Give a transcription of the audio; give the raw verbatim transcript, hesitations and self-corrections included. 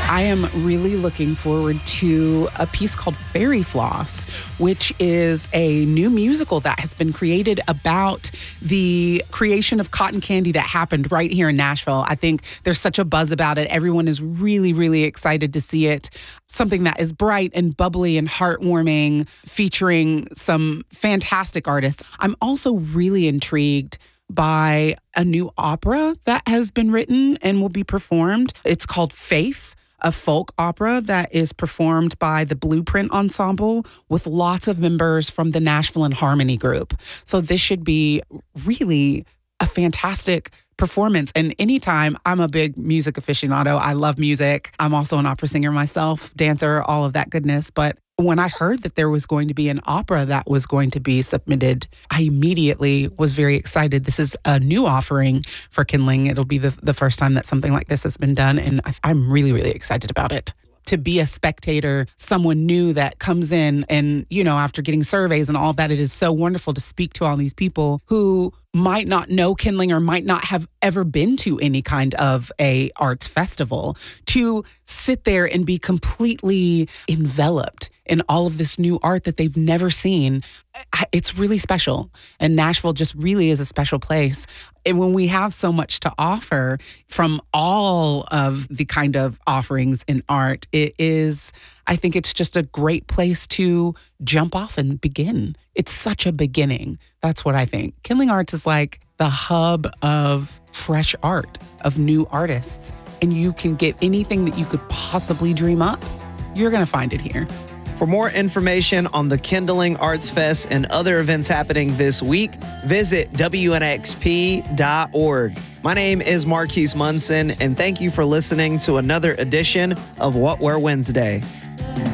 I am really looking forward to a piece called Fairy Floss, which is a new musical that has been created about the creation of cotton candy that happened right here in Nashville. I think there's such a buzz about it. Everyone is really, really excited to see it. Something that is bright and bubbly and heartwarming, featuring some fantastic artists. I'm also really intrigued by a new opera that has been written and will be performed. It's called Faith, a folk opera that is performed by the Blueprint Ensemble with lots of members from the Nashville and Harmony Group. So this should be really a fantastic performance. And anytime, I'm a big music aficionado. I love music. I'm also an opera singer myself, dancer, all of that goodness. But when I heard that there was going to be an opera that was going to be submitted, I immediately was very excited. This is a new offering for Kindling. It'll be the, the first time that something like this has been done. And I, I'm really, really excited about it. To be a spectator, someone new that comes in and, you know, after getting surveys and all that, it is so wonderful to speak to all these people who might not know Kindling or might not have ever been to any kind of a arts festival, to sit there and be completely enveloped in all of this new art that they've never seen. It's really special. And Nashville just really is a special place. And when we have so much to offer from all of the kind of offerings in art, it is, I think it's just a great place to jump off and begin. It's such a beginning. That's what I think. Kindling Arts is like the hub of fresh art, of new artists. And you can get anything that you could possibly dream up. You're going to find it here. For more information on the Kindling Arts Fest and other events happening this week, visit W N X P dot org. My name is Marquise Munson, and thank you for listening to another edition of What Wear Wednesday.